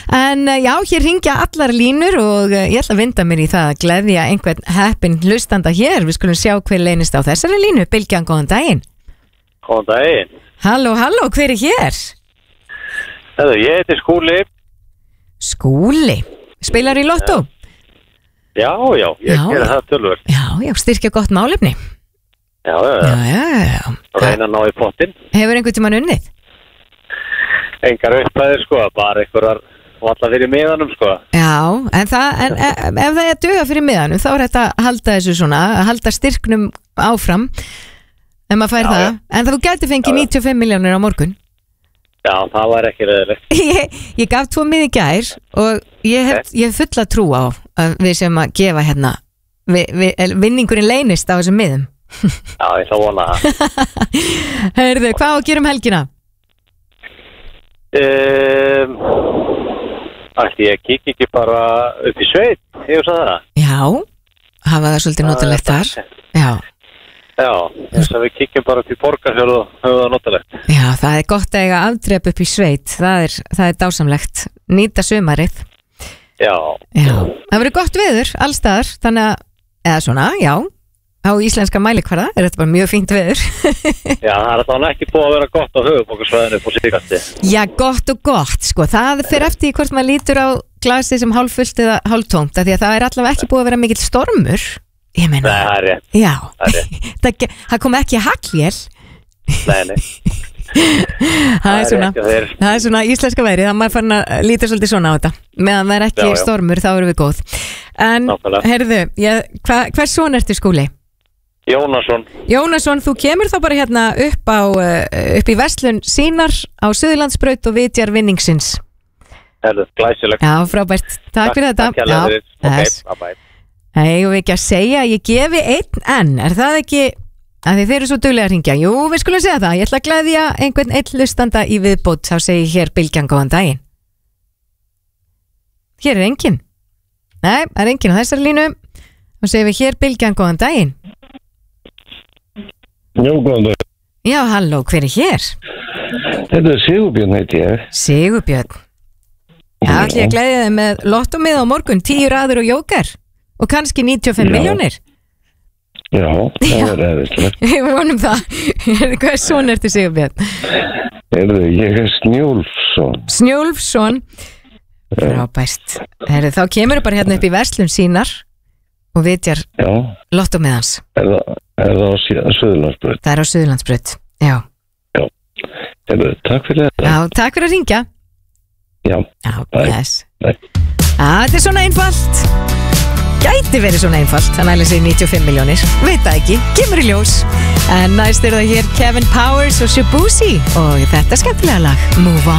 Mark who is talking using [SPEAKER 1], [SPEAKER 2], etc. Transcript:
[SPEAKER 1] En já, hér hringja allar línur og ég ætla að vinda mér í það að gleðja einhvern heppinn hlustanda hér. Við skulum sjá hver leynist á þessari línu. Bylgjan, góðan daginn.
[SPEAKER 2] Góðan daginn.
[SPEAKER 1] Halló, hver er hér?
[SPEAKER 2] Ég heiti Skúli.
[SPEAKER 1] Skúli? Spilar í lottó?
[SPEAKER 2] Já, ég gerir það tölvöld.
[SPEAKER 1] Já, styrkja gott málefni.
[SPEAKER 2] Já. Reyna að ná í pottinn.
[SPEAKER 1] Hefur einhvern tímann unnið?
[SPEAKER 2] Engar upplæðir, sko, bara einhverjar valla fyrir miðanum, sko.
[SPEAKER 1] Já, en ef það er að duga fyrir miðanum, þá er þetta að halda þessu svona, að halda styrknum áfram, ef maður fær það. En þú gæti fengið 95 milljónir á morgun.
[SPEAKER 2] Já, það var ekki reyðilegt.
[SPEAKER 1] Ég gaf 2 mið í gær og ég hef fulla trú á að við sem að gefa hérna, vinningurinn leynist á þessum miðum.
[SPEAKER 2] Já, ég ætla að vona það.
[SPEAKER 1] Heyrðu, hvað á að gera helgina?
[SPEAKER 2] Ætli ég kík ekki bara upp í sveit, ég veist það.
[SPEAKER 1] Já, hafa það svolítið notalegt þar.
[SPEAKER 2] Já, þess að við kíkjum bara upp í Borgarfjörð og höfum það notalegt.
[SPEAKER 1] Já, það er gott að eiga afdrep upp í sveit, það er dásamlegt. Nýta sumarið.
[SPEAKER 2] Já.
[SPEAKER 1] Það verður gott veður, allstaðar, þannig að, eða svona, já. Á íslenska mælikvarða er þetta bara mjög fínt veður.
[SPEAKER 2] Já, það er þannig ekki búið að vera gott á höfuðborgarsvæðinu upp á síðkasti.
[SPEAKER 1] Já, gott og gott, sko. Það fer eftir hvort maður lítur á glasið sem hálffullt eða hálftómt, því að það er allavega ekki búið að vera mikill stormur. Ég meina.
[SPEAKER 2] Nei, það er rétt.
[SPEAKER 1] Já,
[SPEAKER 2] það er rétt.
[SPEAKER 1] Það kom ekki haglél.
[SPEAKER 2] Nei.
[SPEAKER 1] Það er svona íslenska veðrið, það maður farin að líta svolítið svona á þetta. Meðan það er ekki stormur, þá erum við góð. En, heyrðu, hvers son ertu, Skúli? Jónasson, þú kemur þá bara hérna upp í verslun Sínar á Suðurlandsbraut og vitjar vinningsins.
[SPEAKER 2] Glæsilegt.
[SPEAKER 1] Já, frábært. Takk fyrir þetta.
[SPEAKER 2] Takk hérlega. Ok, bye.
[SPEAKER 1] Eigum við ekki að segja að ég gefi einn er það ekki að þið eru svo duglega að hringja? Jú, við skulum segja það. Ég ætla að gleðja einhvern einn hlustanda í viðbót. Þá segi ég hér Bylgjan, góðan daginn. Hér er enginn. Nei, það er enginn á þessari línu. Þá segir við hér Bylgjan, góðan daginn.
[SPEAKER 3] Já, góðan dag.
[SPEAKER 1] Já, halló, hver er hér?
[SPEAKER 3] Þetta er Sigurbjörn, heiti ég.
[SPEAKER 1] Sigurbjörn. Já, ætla ég að gleðja þið með lottómið á morgun, 10 raður og jóker og kannski 95 milljónir.
[SPEAKER 3] Já, það er eðislegt.
[SPEAKER 1] Við vonum það. Hvað er son ertu, Sigurbjörn?
[SPEAKER 3] Ég er Snjólfsson.
[SPEAKER 1] Snjólfsson. Frábært. Þá kemur bara hérna upp í verslun Sínar og vitjar lottómið hans.
[SPEAKER 3] Er það á Suðurlandsbraut?
[SPEAKER 1] Það er á Suðurlandsbraut, já.
[SPEAKER 3] Takk fyrir þetta.
[SPEAKER 1] Já, takk fyrir að hringja.
[SPEAKER 3] Já,
[SPEAKER 1] bless. Þetta er svona einfalt. Gæti verið svona einfalt. Það næli sig 95 milljónir. Veit það ekki, kemur í ljós. En næst er það hér Kevin Powers og Shabuzi og þetta er skemmtilega lag. Move on.